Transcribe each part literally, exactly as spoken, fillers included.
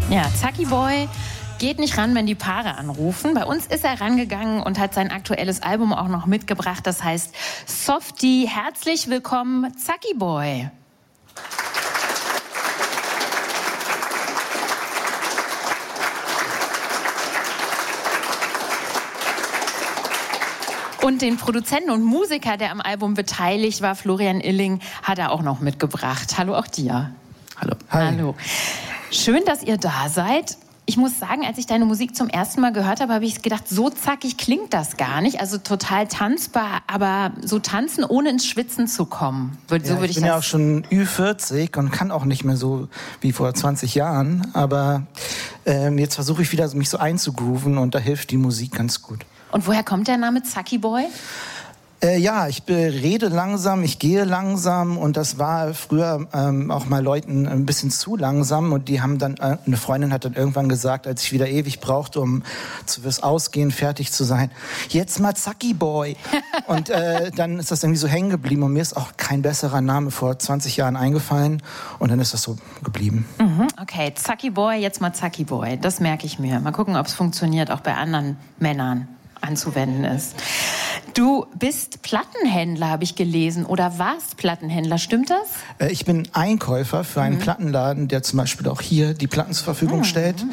Ja, Zacki Boy geht nicht ran, wenn die Paare anrufen. Bei uns ist er rangegangen und hat sein aktuelles Album auch noch mitgebracht. Das heißt Softie. Herzlich willkommen, Zacki Boy. Und den Produzenten und Musiker, der am Album beteiligt war, Florian Illing, hat er auch noch mitgebracht. Hallo auch dir. Hallo. Hi. Hallo. Schön, dass ihr da seid. Ich muss sagen, als ich deine Musik zum ersten Mal gehört habe, habe ich gedacht, so zackig klingt das gar nicht. Also total tanzbar, aber so tanzen, ohne ins Schwitzen zu kommen. So ja, würde ich ich bin ja auch schon Ü vierzig und kann auch nicht mehr so wie vor zwanzig Jahren. Aber ähm, jetzt versuche ich wieder, mich so einzugrooven und da hilft die Musik ganz gut. Und woher kommt der Name Zacki Boy? Äh, ja, ich rede langsam, ich gehe langsam und das war früher ähm, auch mal Leuten ein bisschen zu langsam und die haben dann, äh, eine Freundin hat dann irgendwann gesagt, als ich wieder ewig brauchte, um zu, fürs Ausgehen fertig zu sein, jetzt mal Zacki Boy. Und äh, dann ist das irgendwie so hängen geblieben und mir ist auch kein besserer Name vor zwanzig Jahren eingefallen und dann ist das so geblieben. Mhm, okay, Zacki Boy, jetzt mal Zacki Boy, das merke ich mir. Mal gucken, ob es funktioniert, auch bei anderen Männern anzuwenden ist. Du bist Plattenhändler, habe ich gelesen, oder warst Plattenhändler, stimmt das? Ich bin Einkäufer für einen mhm. Plattenladen, der zum Beispiel auch hier die Platten zur Verfügung mhm. stellt.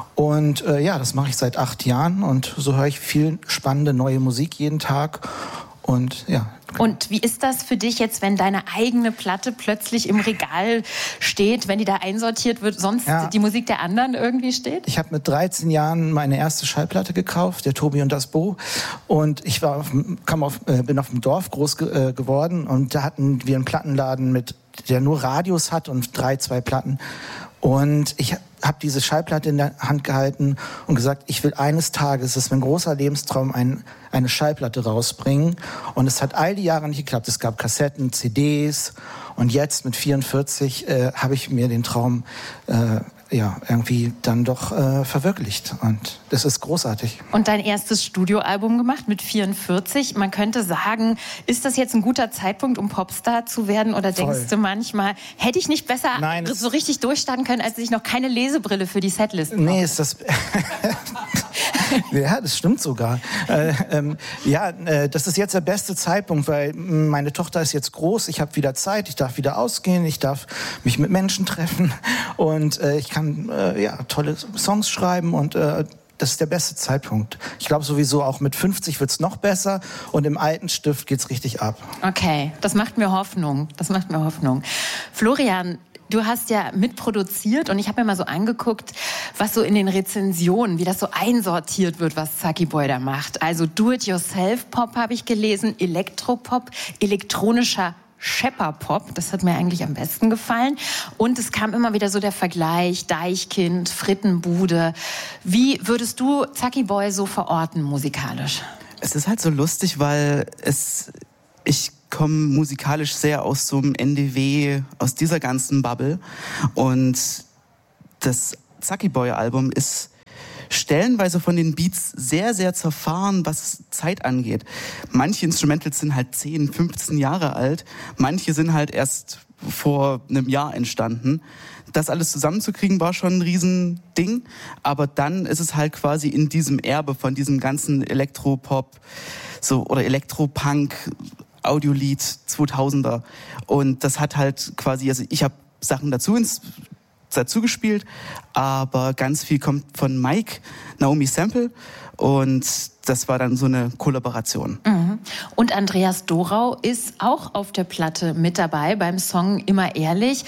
Und äh, ja, das mache ich seit acht Jahren und so höre ich viel spannende neue Musik jeden Tag. Und ja. Und wie ist das für dich jetzt, wenn deine eigene Platte plötzlich im Regal steht, wenn die da einsortiert wird, sonst ja. die Musik der anderen irgendwie steht? Ich habe mit dreizehn Jahren meine erste Schallplatte gekauft, der Tobi und das Bo. Und ich war auf, kam auf, äh, bin auf dem Dorf groß ge, äh, geworden und da hatten wir einen Plattenladen, mit, der nur Radios hat und drei, zwei Platten. Und ich habe diese Schallplatte in der Hand gehalten und gesagt, ich will eines Tages, das ist mein großer Lebenstraum, ein, eine Schallplatte rausbringen. Und es hat all die Jahre nicht geklappt. Es gab Kassetten, C Ds und jetzt mit vierundvierzig äh, habe ich mir den Traum äh, ja irgendwie dann doch äh, verwirklicht. Und das ist großartig. Und dein erstes Studioalbum gemacht mit vierundvierzig. Man könnte sagen, ist das jetzt ein guter Zeitpunkt, um Popstar zu werden? Oder Voll. Denkst du manchmal, hätte ich nicht besser Nein, so richtig durchstarten können, als ich noch keine Lesebrille für die Setlist brauche? Nee, ist das... Ja, das stimmt sogar. Äh, ähm, ja, äh, das ist jetzt der beste Zeitpunkt, weil meine Tochter ist jetzt groß, ich habe wieder Zeit, ich darf wieder ausgehen, ich darf mich mit Menschen treffen und äh, ich kann äh, ja, tolle Songs schreiben und äh, das ist der beste Zeitpunkt. Ich glaube sowieso, auch mit fünfzig wird's noch besser und im alten Stift geht's richtig ab. Okay, das macht mir Hoffnung. Das macht mir Hoffnung. Florian, du hast ja mitproduziert und ich habe mir mal so angeguckt, was so in den Rezensionen, wie das so einsortiert wird, was Zacki Boy da macht. Also Do-it-yourself-Pop habe ich gelesen, Elektropop, elektronischer Schepperpop, das hat mir eigentlich am besten gefallen. Und es kam immer wieder so der Vergleich, Deichkind, Frittenbude. Wie würdest du Zacki Boy so verorten musikalisch? Es ist halt so lustig, weil es, ich komme musikalisch sehr aus so einem N D W, aus dieser ganzen Bubble. Und das Zacki Boy Album ist stellenweise von den Beats sehr, sehr zerfahren, was Zeit angeht. Manche Instrumentals sind halt zehn, fünfzehn Jahre alt, manche sind halt erst vor einem Jahr entstanden. Das alles zusammenzukriegen war schon ein Riesending, aber dann ist es halt quasi in diesem Erbe von diesem ganzen Elektropop so oder Elektropunk Audiolied zweitausender und das hat halt quasi, also ich habe Sachen dazu ins dazu gespielt, aber ganz viel kommt von Mike, Naomi Sample und das war dann so eine Kollaboration. Mhm. Und Andreas Dorau ist auch auf der Platte mit dabei beim Song Immer ehrlich.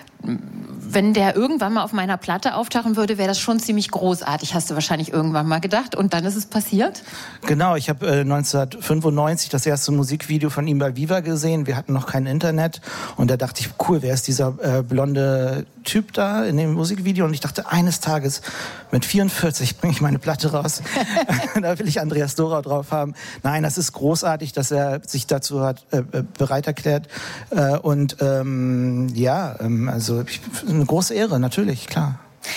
Wenn der irgendwann mal auf meiner Platte auftauchen würde, wäre das schon ziemlich großartig, hast du wahrscheinlich irgendwann mal gedacht. Und dann ist es passiert? Genau, ich habe äh, neunzehnhundertfünfundneunzig das erste Musikvideo von ihm bei Viva gesehen. Wir hatten noch kein Internet. Und da dachte ich, cool, wer ist dieser äh, blonde Typ da in dem Musikvideo? Und ich dachte, eines Tages mit vierundvierzig bringe ich meine Platte raus. Da will ich Andreas Dorau drauf haben. Nein, das ist großartig, dass er sich dazu hat äh, bereit erklärt. Äh, und ähm, ja, ähm, also ich, eine große Ehre, natürlich, klar.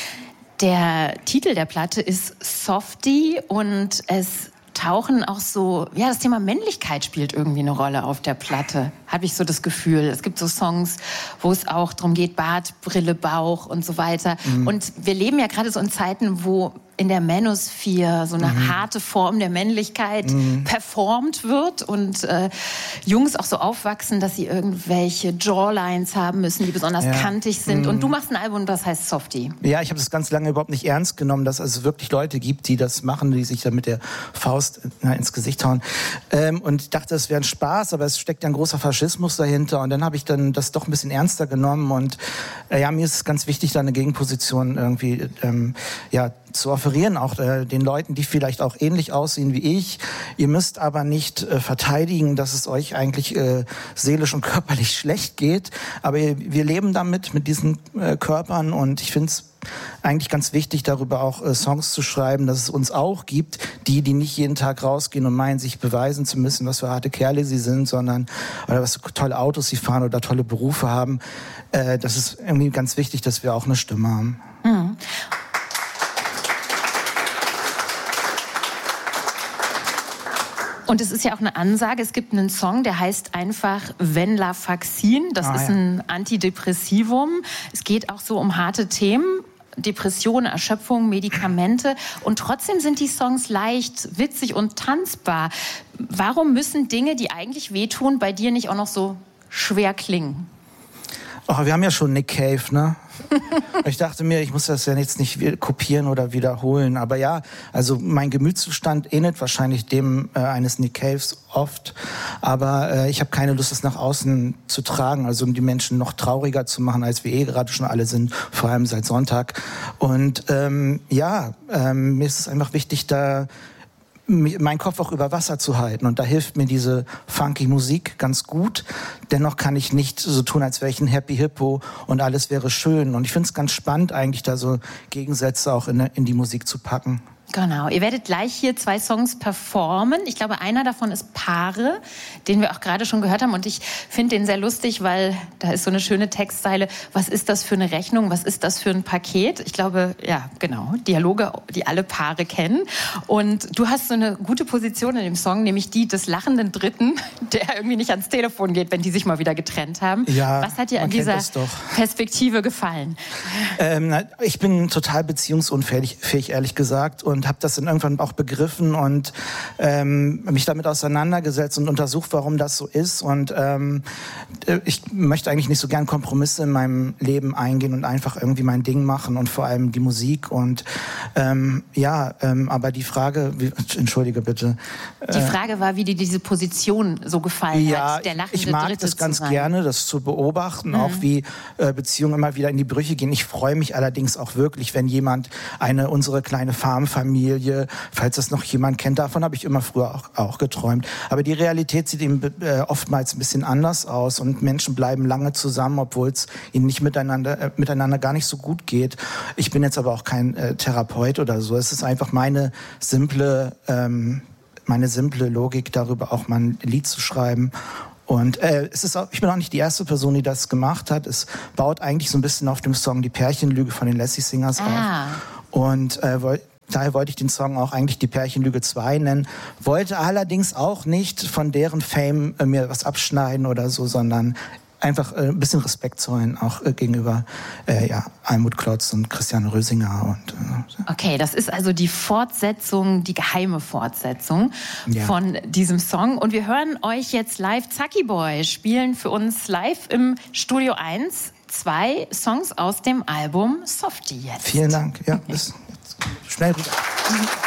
Der Titel der Platte ist Softie und es tauchen auch so, ja, das Thema Männlichkeit spielt irgendwie eine Rolle auf der Platte. habe ich so das Gefühl. Es gibt so Songs, wo es auch darum geht, Bart, Brille, Bauch und so weiter. Mhm. Und wir leben ja gerade so in Zeiten, wo in der Manosphere so eine mhm. harte Form der Männlichkeit mhm. performt wird und äh, Jungs auch so aufwachsen, dass sie irgendwelche Jawlines haben müssen, die besonders ja. kantig sind. Mhm. Und du machst ein Album, das heißt Softie. Ja, ich habe das ganz lange überhaupt nicht ernst genommen, dass es wirklich Leute gibt, die das machen, die sich da mit der Faust na, ins Gesicht hauen. Ähm, und ich dachte, es wäre ein Spaß, aber es steckt ja ein großer Faschismus dahinter. Und dann habe ich dann das doch ein bisschen ernster genommen. Und äh, ja, mir ist es ganz wichtig, da eine Gegenposition irgendwie ähm, ja, zu offerieren, auch äh, den Leuten, die vielleicht auch ähnlich aussehen wie ich. Ihr müsst aber nicht äh, verteidigen, dass es euch eigentlich äh, seelisch und körperlich schlecht geht. Aber ihr, wir leben damit, mit diesen äh, Körpern. Und ich finde es eigentlich ganz wichtig, darüber auch äh, Songs zu schreiben, dass es uns auch gibt, die, die nicht jeden Tag rausgehen und meinen, sich beweisen zu müssen, was für harte Kerle sie sind, sondern oder was für tolle Autos sie fahren oder tolle Berufe haben. Äh, das ist irgendwie ganz wichtig, dass wir auch eine Stimme haben. Mhm. Und es ist ja auch eine Ansage, es gibt einen Song, der heißt einfach Venlafaxin. Das ah, ist ein ja. Antidepressivum. Es geht auch so um harte Themen. Depression, Erschöpfung, Medikamente. Und trotzdem sind die Songs leicht, witzig und tanzbar. Warum müssen Dinge, die eigentlich wehtun, bei dir nicht auch noch so schwer klingen? Oh, wir haben ja schon Nick Cave, ne? Ich dachte mir, ich muss das ja jetzt nicht kopieren oder wiederholen. Aber ja, also mein Gemütszustand ähnelt wahrscheinlich dem äh, eines Nick Caves oft. Aber äh, ich habe keine Lust, das nach außen zu tragen. Also um die Menschen noch trauriger zu machen, als wir eh gerade schon alle sind. Vor allem seit Sonntag. Und ähm, ja, ähm, mir ist es einfach wichtig, da meinen Kopf auch über Wasser zu halten. Und da hilft mir diese funky Musik ganz gut. Dennoch kann ich nicht so tun, als wäre ich ein Happy Hippo und alles wäre schön. Und ich finde es ganz spannend, eigentlich da so Gegensätze auch in, in die Musik zu packen. Genau, ihr werdet gleich hier zwei Songs performen. Ich glaube, einer davon ist Paare, den wir auch gerade schon gehört haben. Und ich finde den sehr lustig, weil da ist so eine schöne Textzeile. Was ist das für eine Rechnung? Was ist das für ein Paket? Ich glaube, ja, genau, Dialoge, die alle Paare kennen. Und du hast so eine gute Position in dem Song, nämlich die des lachenden Dritten, der irgendwie nicht ans Telefon geht, wenn die sich mal wieder getrennt haben. Ja, was hat dir an dieser Perspektive gefallen? Ähm, ich bin total beziehungsunfähig, fähig, ehrlich gesagt. Und habe das dann irgendwann auch begriffen und ähm, mich damit auseinandergesetzt und untersucht, warum das so ist. Und ähm, ich möchte eigentlich nicht so gern Kompromisse in meinem Leben eingehen und einfach irgendwie mein Ding machen und vor allem die Musik. Und ähm, ja, ähm, aber die Frage, wie, entschuldige bitte. Die Frage war, wie dir diese Position so gefallen ja, hat, der lachende ich mag Dritte das ganz zu sein. gerne, das zu beobachten, mhm. auch wie äh, Beziehungen immer wieder in die Brüche gehen. Ich freue mich allerdings auch wirklich, wenn jemand eine unsere kleine Farmfamilie, falls das noch jemand kennt, davon habe ich immer früher auch, auch geträumt. Aber die Realität sieht eben äh, oftmals ein bisschen anders aus und Menschen bleiben lange zusammen, obwohl es ihnen nicht miteinander, äh, miteinander gar nicht so gut geht. Ich bin jetzt aber auch kein äh, Therapeut oder so. Es ist einfach meine simple, ähm, meine simple Logik darüber, auch mal ein Lied zu schreiben. Und äh, es ist auch, ich bin auch nicht die erste Person, die das gemacht hat. Es baut eigentlich so ein bisschen auf dem Song Die Pärchenlüge von den Lassie Singers ah. auf. Und äh, daher wollte ich den Song auch eigentlich Die Pärchenlüge zwei nennen. Wollte allerdings auch nicht von deren Fame äh, mir was abschneiden oder so, sondern einfach äh, ein bisschen Respekt zollen, auch äh, gegenüber äh, ja, Almut Klotz und Christian Rösinger. Und, äh, okay, das ist also die Fortsetzung, die geheime Fortsetzung ja. von diesem Song. Und wir hören euch jetzt live. Zacki Boy spielen für uns live im Studio eins zwei Songs aus dem Album Softie jetzt. Vielen Dank. Ja, bis jetzt schnell rüber.